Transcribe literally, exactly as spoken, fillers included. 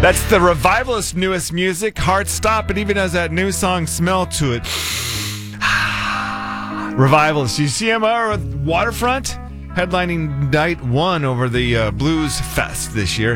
That's the Revivalist newest music, Heart Stop. It even has that new song smell to it. Revivalist. You see him at Waterfront? Headlining night one over the uh, Blues Fest this year.